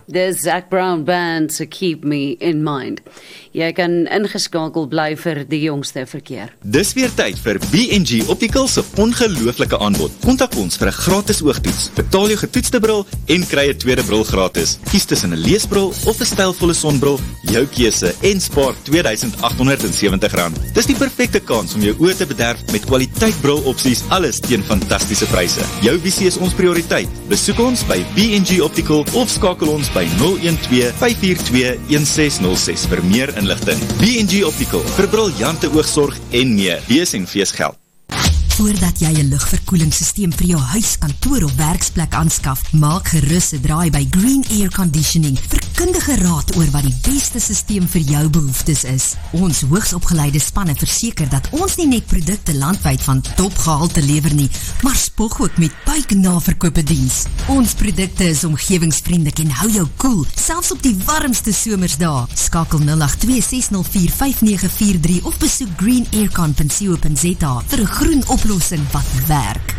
Dis Zac Brown Band se Keep Me In Mind. Jy kan ingeskakel bly vir die jongste verkeer. Dis weer tyd vir B&G Optical se ongelooflike aanbod. Kontak ons vir 'n gratis oogtoets. Betaal jou getoetste bril en kry 'n tweede bril gratis. Kies tussen 'n leesbril of 'n stylvolle sonbril, jou keuse en spaar R2870. Dis die perfekte kans om jou oë te bederf met kwaliteit brilopsies, alles teen fantastiese pryse. Jou visie is ons prioriteit. Besoek ons by B&G Optical of skakel ons by 012-542-1606 vir meer inligting. B&G Optical, vir briljante oogsorg en meer. BSNV's geld. Voordat jy 'n lugverkoelingssysteem vir jou huis, kantoor of werksplek aanskaf, maak gerus 'n draai by Green Air Conditioning vir kundige raad oor wat die beste systeem vir jou behoeftes is. Ons hoogsopgeleide spanne verseker dat ons nie net produkte landwyd van topgehalte lewer nie, maar spog ook met buiknaverkope diens. Ons produkte is omgewingsvriendelik en hou jou koel, selfs op die warmste somersdae. Skakel 082-604-5943 of besoek greenaircon.co.za vir 'n groen oplossing wat werk.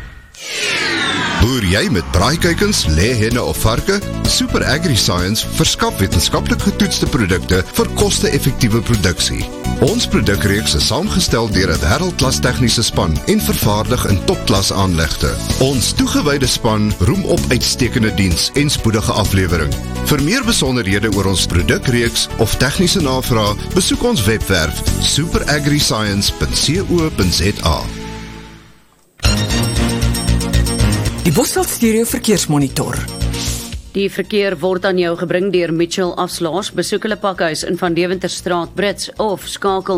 Boer jy met braaikuikens, lêhenne of varke? Super AgriScience verskaf wetenskaplik getoetste produkte vir koste-effektiewe produksie. Ons produkreeks is saamgestel deur 'n wêreldklas tegniese span en vervaardig in topklas aanlegte. Ons toegewyde span roem op uitstekende diens en spoedige aflewering. Vir meer besonderhede oor ons produkreeks of tegniese navraag, besoek ons webwerf superagriscience.co.za. Die Bosveld Stereo Verkeersmonitor. Die verkeer word aan jou gebring deur Mitchell Afslaers. Besoek hulle pakhuis in Van Deventerstraat Brits of skakel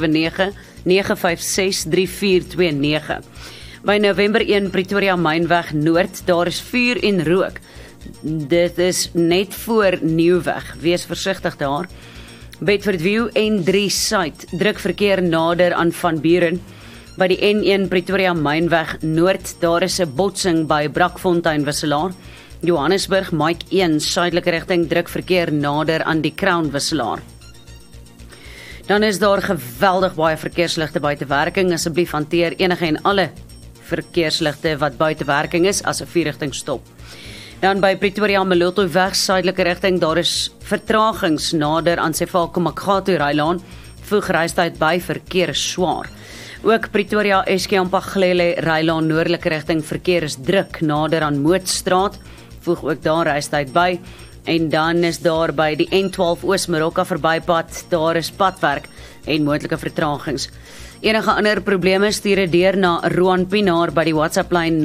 079-956-3429. By November 1 Pretoria Mynweg Noord, daar is vuur en rook. Dit is net voor Nieuwweg. Wees versigtig daar. Bedford View N3 Suid, druk verkeer nader aan Van Buren. By die N1 Pretoria Mynweg Noord, daar is 'n botsing by Brakfontein Wisselaar. Johannesburg Mike 1 suidelike rigting, druk verkeer nader aan die Crown Wisselaar. Dan is daar geweldig baie verkeersligte buite werking. Asseblief hanteer enige en alle verkeersligte wat buite werking is as 'n vierrigtingstop. Dan by Pretoria Moloto weg suidelike rigting, daar is vertragings nader aan Sefako Makgato Rylaan. Voeg reistyd by, verkeer is swaar. Ook Pretoria Eskeampaghlele Rylaan noordelike rigting, verkeer is druk nader aan Mootstraat. Voeg ook daar reistyd by. En dan is daar by die N12 Oos-Marokka verbypad, daar is padwerk en moontlike vertragings. Enige ander probleme stuur dit deur na Roan Pinaar by die WhatsApp lyn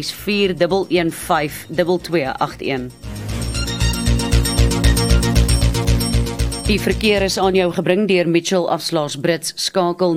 0641152281. Die verkeer is aan jou gebring deur Mitchell Afslaers Brits. Skakel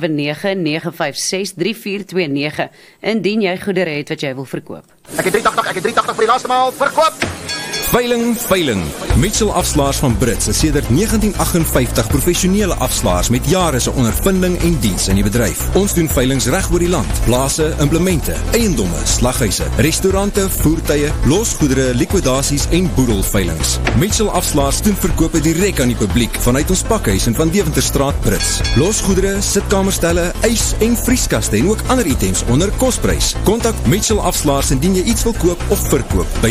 079-956-3429 indien jy goedere het wat jy wil verkoop. Ek het 380 vir die laaste maal verkoop. Veiling. Mitchell Afslaers van Brits is sedert 1958 professionele afslaers met jare se ondervinding en diens in die bedryf. Ons doen veilings reg oor die land. Plase, implemente, eiendomme, slaghuise, restaurante, voertuie, losgoedere, likwidasies en boedelveilings. Mitchell Afslaers doen verkope direk aan die publiek vanuit ons pakhuis in Van Deventerstraat Brits. Losgoedere, sitkamerstelle, ys en vrieskaste en ook ander items onder kosprys. Kontak Mitchell Afslaers indien jy iets wil koop of verkoop by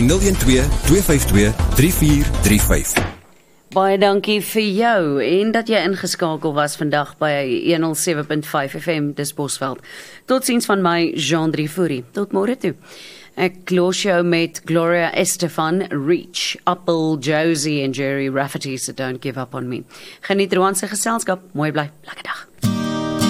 012-252-3435. Baie dankie vir jou en dat jy ingeskakel was vandag by 107.5 FM dis Bosveld. Totsiens van my Jean Driefouri. Tot môre toe. Ek los jou met Gloria Estefan, Reach, Apple, Josie en Jerry Rafferty, so don't give up on me. Geniet Roan se geselskap. Mooi bly. Lekker.